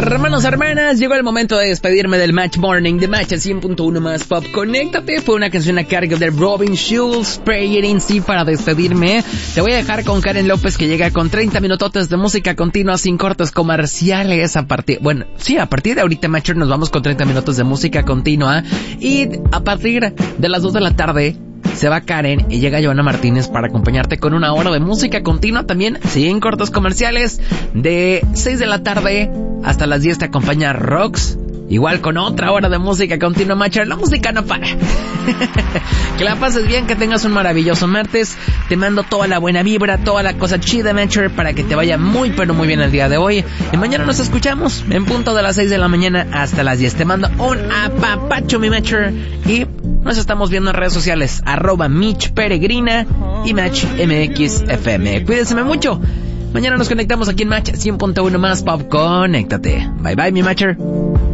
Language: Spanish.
Hermanos, hermanas, llegó el momento de despedirme del Match Morning de Match 100.1 más Pop. Conéctate, fue una canción a cargo de Robin Schulz, Prayer in C. Para despedirme, te voy a dejar con Karen López, que llega con 30 minutotes de música continua sin cortes comerciales. A partir de ahorita, Matcher, nos vamos con 30 minutos de música continua. Y a partir de las 2 de la tarde se va Karen y llega Joana Martínez para acompañarte con una hora de música continua también sin cortes comerciales. De 6 de la tarde hasta las 10 te acompaña Rox, igual con otra hora de música continua, Matcher. La música no para. Que la pases bien, que tengas un maravilloso martes. Te mando toda la buena vibra, toda la cosa chida, Matcher, para que te vaya muy pero muy bien el día de hoy. Y mañana nos escuchamos en punto de las 6 de la mañana hasta las 10. Te mando un apapacho, mi Matcher. Y nos estamos viendo en redes sociales, @MitchPeregrina y MatchMXFM. Cuídense mucho. Mañana nos conectamos aquí en Match 100.1 más Pop. Conéctate. Bye bye, mi Matcher.